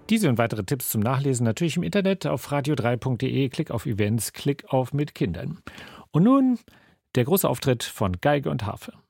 Diese und weitere Tipps zum Nachlesen natürlich im Internet auf radio3.de. Klick auf Events, Klick auf Mit Kindern. Und nun der große Auftritt von Geige und Harfe.